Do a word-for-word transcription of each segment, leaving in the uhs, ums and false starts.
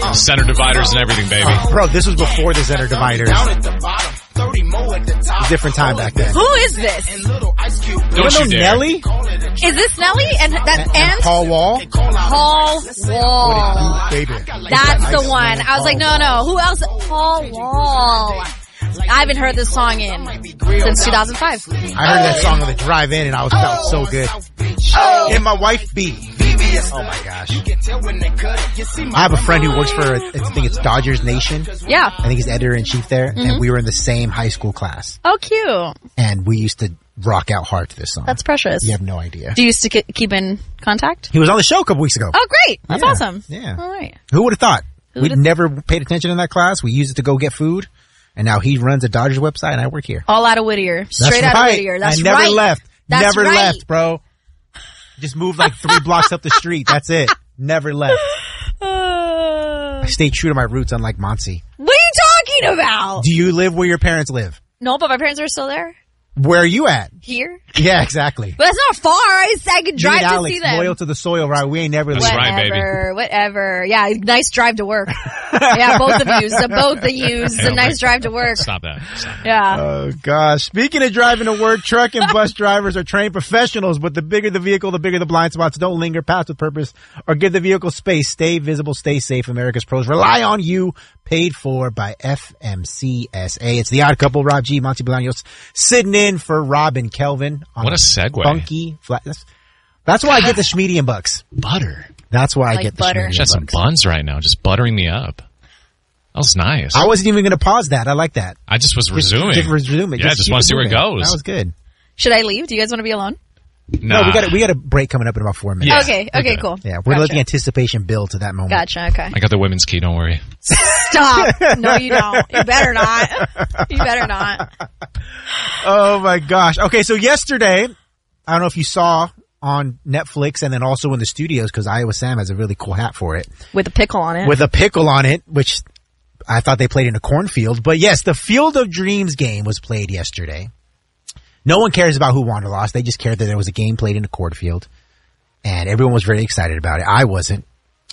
Center dividers and everything, baby. Oh, bro, this was before the center dividers. Different time back then. Who is this? Don't You know you dare. Nelly? Is this Nelly and that And, and, and Paul Wall? Paul Wall? Baby. That's the one. I was like, no, no. Who else? Paul Wall. I haven't heard this song in since two thousand five. I heard that song on the drive in and I was, that was so good. Oh. And my wife B. Oh my gosh. I have a friend who works for, I think it's Dodgers Nation. Yeah. I think he's editor in chief there. Mm-hmm. And we were in the same high school class. Oh, cute. And we used to rock out hard to this song. That's precious. You have no idea. Do you used to ke- keep in contact? He was on the show a couple weeks ago. Oh, great. That's Yeah. awesome. Yeah. All right. Who would have thought? Who We'd would've- never paid attention in that class. We used it to go get food. And now he runs a Dodgers website and I work here. All out of Whittier. Straight That's out right. of Whittier. That's I never right. left. That's never right. left, bro. Just moved like three blocks up the street. That's it. Never left. Uh, I stayed true to my roots, unlike Monty. what are you talking about? Do you live where your parents live? No, but my parents are still there. Where are you at? Here. Yeah, exactly. But that's not far. I, I could Me drive and to Alex, see them. loyal to the soil, right? We ain't never That's leaving. right, baby. Whatever, whatever. Yeah, nice drive to work. Yeah, both of you. So both of you. It's a nice drive to work. Stop that. Stop that. Yeah. Oh gosh. Speaking of driving to work, truck and bus drivers are trained professionals, but the bigger the vehicle, the bigger the blind spots. Don't linger, pass with purpose, or give the vehicle space. Stay visible, stay safe. America's pros rely on you. Paid for by F M C S A. It's the Odd Couple, Rob G, Monty Bolaños, sitting in for Rob and Kelvin. On What a segue. Funky flat. That's, that's why I get the Schmedium bucks. Butter. That's why I Like get the butter. Schmedium She has some bucks. buns right now, just buttering me up. That was nice. I wasn't even going to pause that. I like that. I just was resuming. Just resume it. Yeah, just keep want it to see where it moving. goes. That was good. Should I leave? Do you guys want to be alone? Nah. No, we got a, we got a break coming up in about four minutes. Yeah. Okay. Okay. Cool. Yeah, we're Gotcha. letting anticipation build to that moment. Gotcha. Okay. I got the women's key, don't worry. Stop. No, you don't. You better not. You better not. Oh my gosh. Okay, so yesterday, I don't know if you saw on Netflix and then also in the studios because Iowa Sam has a really cool hat for it With a pickle on it. with a pickle on it, which I thought they played in a cornfield. But yes, the Field of Dreams game was played yesterday. No one cares about who won or lost. They just cared that there was a game played in a cornfield. And everyone was very excited about it. I wasn't.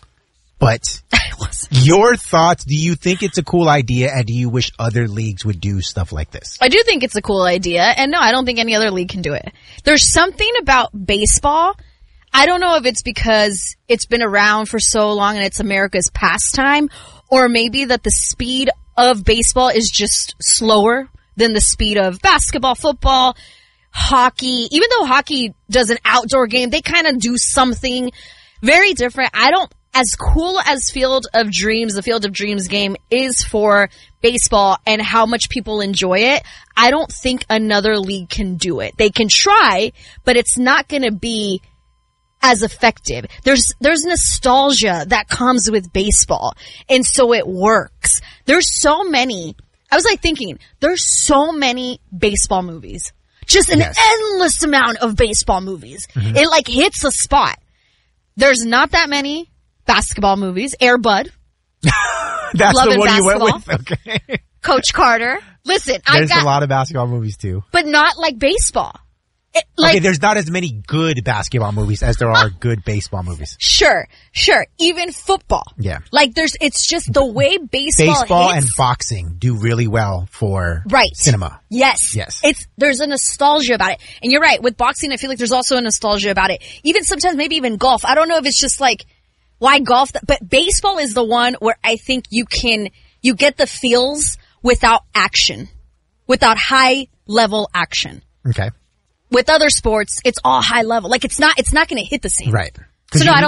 But your thoughts, do you think it's a cool idea and do you wish other leagues would do stuff like this? I do think it's a cool idea. And no, I don't think any other league can do it. There's something about baseball. I don't know if it's because it's been around for so long and it's America's pastime, or maybe that the speed of baseball is just slower than the speed of basketball, football, hockey. Even though hockey does an outdoor game, they kind of do something very different. I don't, as cool as Field of Dreams, the Field of Dreams game is for baseball and how much people enjoy it, I don't think another league can do it. They can try, but it's not going to be as effective. There's, there's nostalgia that comes with baseball. And so it works. There's so many, I was like thinking, there's so many baseball movies. Just an Yes. endless amount of baseball movies. Mm-hmm. It like hits a spot. There's not that many basketball movies. Air Bud, That's Love the and one you went basketball. with? Okay. Coach Carter. Listen, I There's got, a lot of basketball movies too. but not like baseball. It, like, Okay, there's not as many good basketball movies as there are good baseball movies. sure, sure. Even football. Yeah. Like there's, it's just the way baseball, Baseball hits. and boxing do really well for Right. cinema. Yes. Yes. It's, there's a nostalgia about it. And you're right. With boxing, I feel like there's also a nostalgia about it. Even sometimes, maybe even golf. I don't know if it's just like, why golf? Th- but baseball is the one where I think you can, you get the feels without action. Without high level action. Okay. With other sports, it's all high level. Like it's not, it's not going to hit the same. Right. So no, I don't